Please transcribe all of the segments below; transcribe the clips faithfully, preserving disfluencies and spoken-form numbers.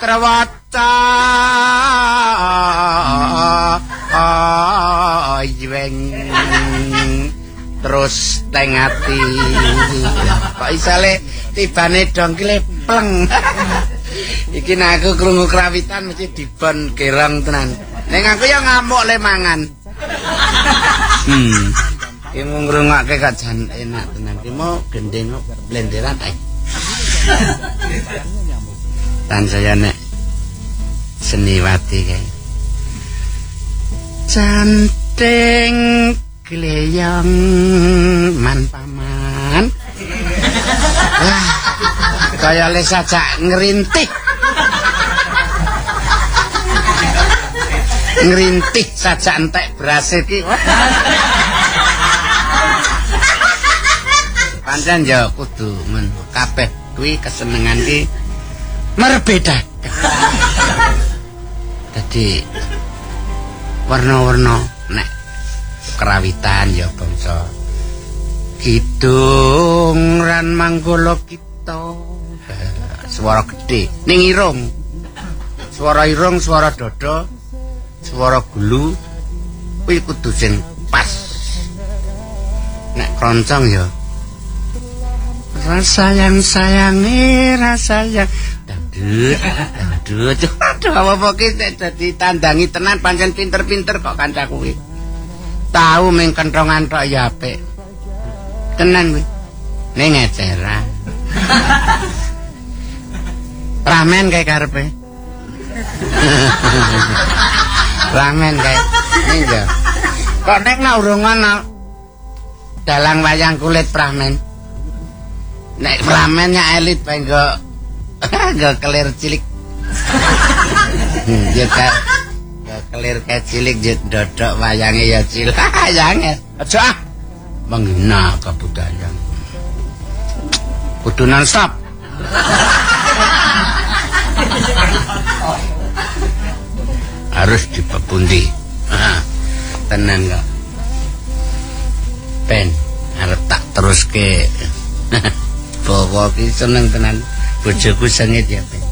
Cakrawaca ayeng terus tengati kok isale tibane dongkile pleng iki nek aku krungu krawitan mesti dibon gerong tenan ning aku ya ngamuk le mangan hmm iki mung ngrungokke kok jan enak tenan iki mau gendeng blenderan ae tan saya nek seniwati kae canting gleyong man paman wah kaya le sajak ngerintih ngerintih sajak entek beras iki pancen ya kudu men kabeh kuwi kesenengan ki merbeda dadi warna-warna nek kerawitan ya bangsa kidung ran manggala kita swara gedhe ning irung swara irung swara dada swara gulu kuwi kudu sing pas nek kroncong ya rasa yang sayangi rasa yang dangdut dangdut aduh apa ki dadi tandangi tenan pancen pinter-pinter kok kancaku kuwi tahu ming kentongan tok ya apik tenan kuwi ning eceran ramen kae karepe ramen kae ning yo kok nek nak urung ana dalang wayang kulit ramen nek ramennya elit bae nggo nggo kelir cilik ya ka nggo kelir kae cilik dodok wayange ya cilik wayange aja ah menghina kebudayaan kudu non stop harus dipepundi tenan kok pen arep tak teruske bawa ki seneng tenan bojoku sengit ya pen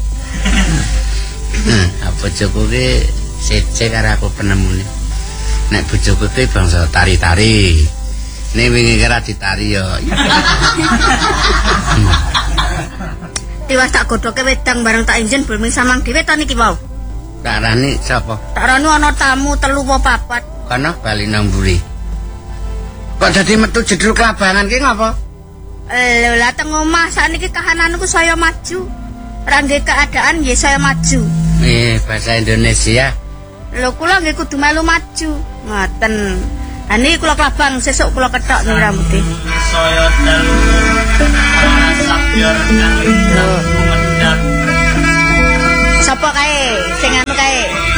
nah bojoku ki sece karo aku penemune nek bojoku ki bangsa tari-tari ning wingi kira ditari ya tiwas tak godhoke wedang bareng tak injen bulmi samang dhewe ta niki wau tak rani sapa tak rani ana tamu telu apa papat kana bali nang mburi kok dadi metu jedul kelabangan ki ngapa lho lah teng omah sakniki kahananku saya maju ora nggih keadaan nggih saya maju eh bahasa Indonesia lho kula nggih kudu melu maju ngoten ha niki kula klabang sesuk kula kethok ning rambuté saya dalu sabyor kang sapa kae sing anu kae